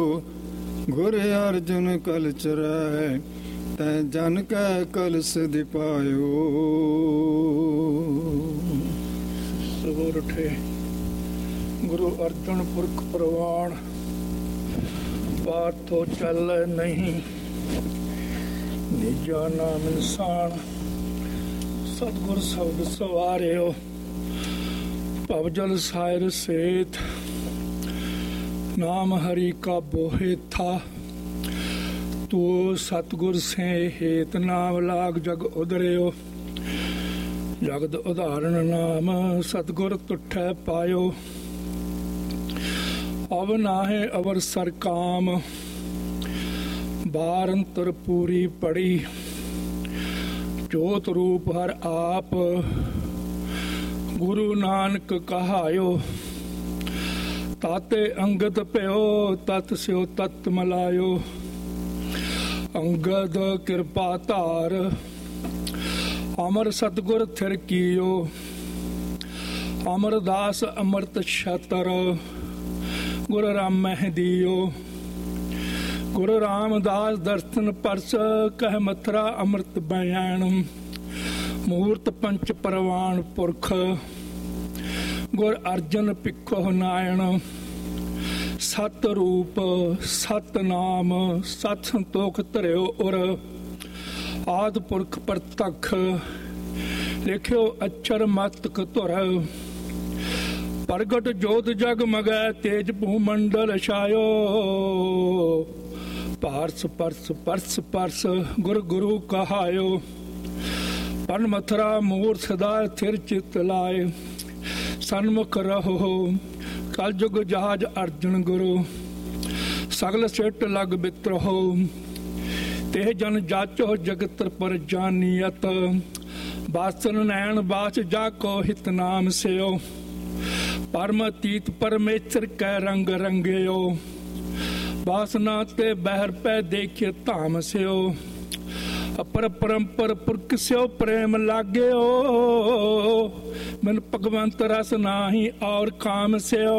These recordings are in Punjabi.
ਗੁਰ ਅਰਜੁਨ ਕਲ ਚਰੈ ਤੈ ਜਨ ਕੈ ਕਲਸ ਦਿਪਾਇਓ। ਸਵੇਰ ਉਠੇ ਗੁਰੂ ਅਰਜਨ ਪੁਰਖ ਪ੍ਰਵਾਨ, ਬਾਤ ਤੋਂ ਚੱਲ ਨਹੀਂ ਨਿਜਾ ਨਾਮ ਇਨਸਾਨ। ਸਤਿਗੁਰ ਸ਼ਬਦ ਸਵਾਰਿਓ ਭਵ ਜਲ ਸਾਇਰ ਸੇਤ, ਨਾਮ ਹਰੀ ਕਾ ਬੋਹਿ ਥਾ। ਤੂੰ ਸਤਿਗੁਰ ਸੇ ਹੇਤ ਨਾਮ ਲਾਗ ਜਗ ਉਦਰਿਓ। ਜਗਦ ਉਦਾਹਰਨ ਨਾਮ ਸਤਿਗੁਰ ਤੁਠੈ ਪਾਇਓ। ਅਵ ਨਾਹੇ ਅਵਰ ਸਰ ਕਾਮ, ਬਾਰ ਅੰਤਰ ਪੂਰੀ ਪੜੀ। ਜੋਤ ਰੂਪ ਹਰ ਆਪ, ਗੁਰੂ ਨਾਨਕ ਕਹਾਇਓ। ਤਾਤੇ ਅੰਗਦ ਭਇਓ, ਤਤ ਸਿਓ ਤਤ ਮਲਾਇਓ। ਅੰਗਦ ਕਿਰਪਾ ਧਾਰ, ਅਮਰ ਸਤਿਗੁਰ ਥਿਰ ਕੀਓ। ਅਮਰਦਾਸ ਅੰਮ੍ਰਿਤ ਛਤਰ, ਗੁਰ ਰਾਮਹਿ ਦਿਓ। ਗੁਰੂ ਰਾਮਦਾਸ ਦਰਸ਼ਨ ਪਰਸ, ਕਹਿ ਮਥੁਰਾ ਅੰਮ੍ਰਿਤ ਬਯਾਨ। ਮੂਰਤ ਪੰਚ ਪ੍ਰਵਾਨ ਪੁਰਖ, ਗੁਰ ਅਰਜਨ ਭਿਖੁ ਨਾਇਣ। ਸਤ ਰੂਪ ਸਤ ਨਾਮ, ਸਤ ਸੰਤੋਖ ਧਰਿਓ ਉਰ। ਆਦਿ ਪੁਰਖ ਪ੍ਰਤੱਖ, ਲਿਖਿਓ ਅਛਰ ਮਸਤਕ ਧੁਰ। ਪ੍ਰਗਟ ਜੋਤ ਜਗ ਮਗੈ, ਤੇਜ ਭੂ ਮੰਡਲ ਛਾਇਓ। ਪਾਰਸ ਪਰਸ ਪਰਸ ਪਰਸ, ਗੁਰ ਗੁਰੂ ਕਹਾਇਓ। ਪਨ ਮਥੁਰਾ ਮੂਰ ਸਦਾ ਥਿਰ ਚਿਤ ਲਾਏ। ਸਨਮੁਖ ਰਹੋ ਕਲ ਜੁਗ ਜਹਾਜ ਅਰਜਨ ਗੁਰੂ। ਸਗਲ ਸਿੱਟ ਲਗ ਬਿਤਰੋ, ਤੇ ਜਨ ਜਾਚੋ ਜਗਤ ਪਰ ਜਾਨੀਅਤ। ਬਾਸਨ ਨੈਣ ਬਾਸ ਜਾ ਕੋ ਹਿਤ ਨਾਮ ਸਿਓ। ਪਰਮ ਅਤੀਤ ਪਰਮੇਸ਼ਰ ਕੈ ਰੰਗ ਰੰਗਿਓ। ਬਾਸਨਾ ਤੇ ਬਹਿਰ ਪੈ ਦੇਖਿ ਧਾਮ ਸਿਓ। ਅਪਰ ਪਰੰਪਰ ਪੁਰਖ ਸਿਓ ਪ੍ਰੇਮ ਲਾਗਿਓ। ਮਨ ਭਗਵੰਤ ਰਸ ਨਾਹੀ ਔਰ ਕਾਮ ਸਿਓ।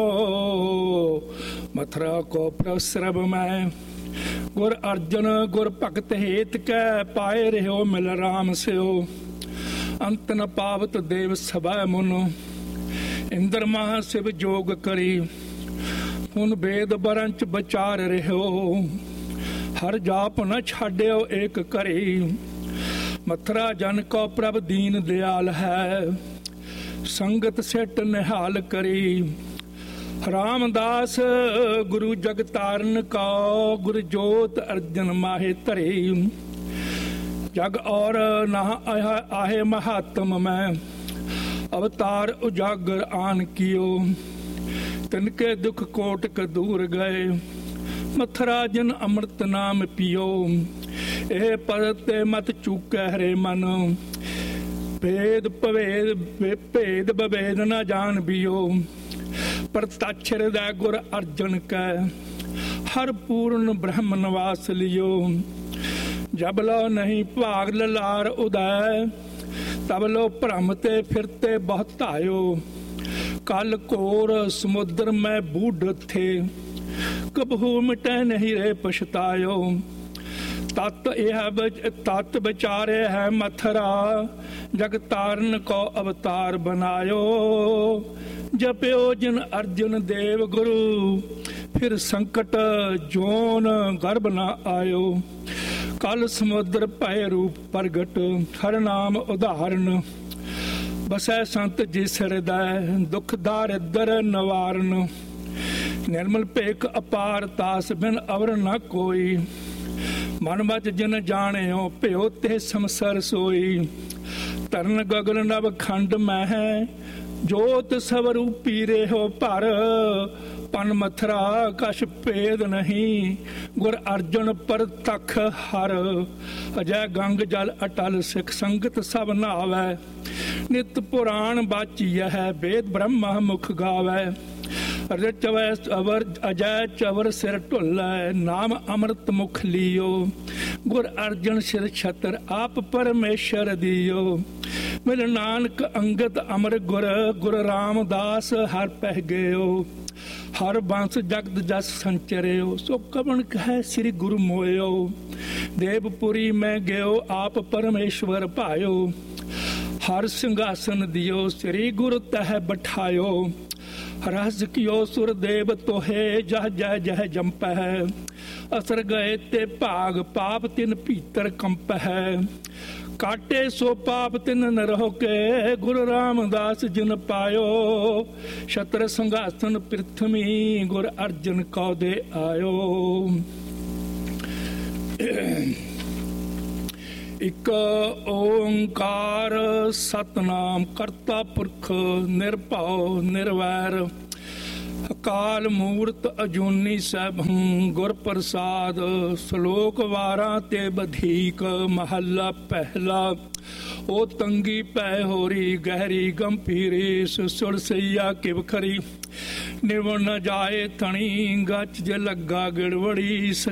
ਮਥੁਰਾ ਕੋ ਪ੍ਰਸਰਬ ਮੈਂ, ਗੁਰ ਅਰਜਨ ਗੁਰ ਭਗਤ ਹੇਤ ਕੈ। ਪਾਏ ਰਹਿਓ ਮਿਲ ਰਾਮ ਸਿਓ। ਅੰਤ ਨ ਪਾਵਤ ਦੇਵ ਸਭੈ ਮੁਨ, ਇੰਦਰ ਮਹਾ ਸ਼ਿਵ ਜੋਗ ਕਰੀ। ਹੁਣ ਬੇਦ ਬਰੰਚ ਵਿਚਾਰ ਰਹਿਓ, ਹਰ ਜਾਪ ਨ ਛਾਡਿਓ ਏਕ ਕਰੀ। ਮਥੁਰਾ ਜਨ ਕੋ ਪ੍ਰਭ ਦੀਨ ਦਿਆਲ ਹੈ, ਸੰਗਤ ਸਿੱਟ ਨਿਹਾਲ ਕਰੀ। ਰਾਮਦਾਸ ਗੁਰੂ ਜਗਤਾਰਨ ਕੋ, ਗੁਰ ਜੋਤ ਅਰਜਨ ਮਾਹੇ ਧਰੀ। ਜਗ ਔਰ ਨਾ ਆਹੇ ਮਹਾਤਮ ਮੈਂ, ਅਵਤਾਰ ਉਜਾਗਰ ਆਨ ਕੀਓ। ਤਿਨਕੇ ਦੁਖ ਕੋਟਿਕ ਦੂਰ ਗਏ, ਮਥੁਰਾ ਜਿਨ ਅੰਮ੍ਰਿਤ ਨਾਮ ਪੀਓ। ਇਹ ਪਦ ਤੇ ਮਤ ਚੂਕੈ ਹਰੇ ਮਨ, ਭੇਦ ਭੇਦ ਬਵੇਦ ਨ ਜਾਣ ਬੀਓ। ਪ੍ਰਤੱਛ ਹਿਰਦੈ ਗੁਰ ਅਰਜਨ ਕੈ, ਹਰ ਪੂਰਨ ਬ੍ਰਹਮ ਨਿਵਾਸ ਲਿਓ। ਜਬ ਲੋ ਨਹੀਂ ਭਾਗ ਲਲਾਰ ਉਦੈ, ਤਬ ਲੋ ਭ੍ਰਮ ਤੇ ਫਿਰਤੇ ਬਹੁਤ ਧਾਇਓ। ਕਲ ਘੋਰ ਸਮੁੰਦਰ ਮੈਂ ਬੂਢ ਥੇ, ਕਬਹੂ ਮਿਟੈ ਨਹੀਂ ਰੇ ਪਛਤਾਇਓ। ਤਤ ਵਿਚਾਰੇ ਹੈ ਮਥੁਰਾ, ਜਗ ਤਾਰਨ ਕੋ ਅਵਤਾਰ ਬਨਾਇਓ। ਜਪਿਓ ਜਿਨ ਅਰਜੁਨ ਦੇਵ ਗੁਰੂ, ਫਿਰ ਸੰਕਟ ਜੋਨ ਗਰਭ ਨ ਆਇਓ। ਕਲ ਸਮੁੰਦਰ ਭੈ ਰੂਪ ਪ੍ਰਗਟ, ਹਰ ਨਾਮ ਉਦਾਹਰਨ। ਬਸੈ ਸੰਤ ਜਿਸ ਹਿਰਦੈ, ਦੁਖ ਦਾਰਿਦਰ ਨਿਵਾਰਨ। ਨਿਰਮਲ ਭੇਖ ਅਪਾਰ ਤਾਸ, ਬਿਨ ਅਵਰ ਨ ਕੋਈ। ਮਨ ਮਚ ਜਿਨ ਜਾਣਿਓ, ਭਿਓ ਤੇ ਸੰਸਰ ਸੋਈ। ਤਰਨ ਗਗਨ ਨਭ ਖੰਡ ਮਹਿ, ਜੋਤ ਸਭ ਰੂਪੀ ਰਹਿਓ ਭਰ। ਪਨ ਮਥੁਰਾ ਕਛ ਭੇਦ ਨਹੀਂ, ਗੁਰ ਅਰਜਨ ਪ੍ਰਤੱਖ ਹਰ। ਅਜੈ ਗੰਗ ਜਲ ਅਟਲ, ਸਿੱਖ ਸੰਗਤ ਸਭ ਨਾਵੈ। ਨਿਤ ਪੁਰਾਣ ਬਾਚੀਐ, ਵੇਦ ਬ੍ਰਹਮਾ ਮੁਖ ਗਾਵੈ। ਰਚਵੈ ਅਵਰ ਅਜੈ ਚਵਰ ਸਿਰ ਢੁੱਲੈ, ਨਾਮ ਅੰਮ੍ਰਿਤ ਮੁਖ ਲੀਓ। ਗੁਰ ਅਰਜਨ ਸਿਰ ਛਤਰ, ਆਪ ਪਰਮੇਸ਼ਰ ਦਿਓ। ਮਿਲ ਨਾਨਕ ਅੰਗਦ ਅਮਰ ਗੁਰ, ਗੁਰ ਰਾਮਦਾਸ ਹਰ ਪਹਿ ਗਇਓ। ਹਰ ਬੰਸ ਜਗਤ ਜਸ ਸੰਚਰਿਓ, ਸੋ ਕਵਣ ਕਹੈ ਸ੍ਰੀ ਗੁਰੂ ਮੋਇਓ। ਦੇਵਪੁਰੀ ਮੈਂ ਗਿਓ ਆਪ ਪਰਮੇਸ਼ਵਰ ਭਾਇਓ, ਹਰ ਸਿੰਘਾਸਨ ਦਿਓ ਸ੍ਰੀ ਗੁਰੂ ਤਹਿ ਬਿਠਾਇਓ। ਰਸ ਕਿਓ ਸੁਰਦੇਵ ਤੋਹੇ ਜਹ ਜਹ ਜਹ ਜੰਪਹਿ, ਅਸਰ ਗਏ ਤੇ ਭਾਗ ਪਾਪ ਤਿਨ ਭੀਤਰ ਕੰਪਹਿ। ਕਾਟੇ ਸੋ ਪਾਪ ਤਿਨ ਨ ਰਹੋ ਕੇ, ਗੁਰੂ ਰਾਮਦਾਸ ਜਿਨ ਪਾਇਓ। ਛਤਰ ਸਿੰਘਾਸਨ ਪ੍ਰਿਥਵੀ ਗੁਰ ਅਰਜਨ ਕਉ ਦੇ ਆਇਓ। ਇਕ ਓੰਕਾਰ ਸਤਨਾਮ ਕਰਤਾ ਪੁਰਖ ਨਿਰਭਉ ਨਿਰਵੈਰ, ਅਕਾਲ ਮੂਰਤ ਅਜੂਨੀ ਸੈਭੰ ਗੁਰ ਪ੍ਰਸਾਦ। ਸ਼ਲੋਕ 12 ਤੇ ਬਧੀਕ ਮਹੱਲਾ ਪਹਿਲਾ। ਉਹ ਤੰਗੀ ਪੈ ਹੋਰੀ ਗਹਿਰੀ ਗੰਭੀਰੀ, ਸੁਰ ਸਈਆ ਕਿਵ ਖਰੀ ਨਿਰਵਣ ਨ ਜਾਏ ਥਣੀ। ਗੱਚ ਜੇ ਲੱਗਾ ਗਿੜਵੜੀ